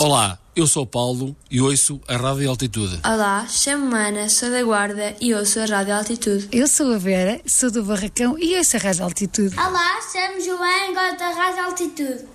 Olá, eu sou o Paulo e ouço a Rádio Altitude. Olá, chamo-me Ana, sou da Guarda e ouço a Rádio Altitude. Eu sou a Vera, sou do Barracão e ouço a Rádio Altitude. Olá, chamo-me Joana e gosto da Rádio Altitude.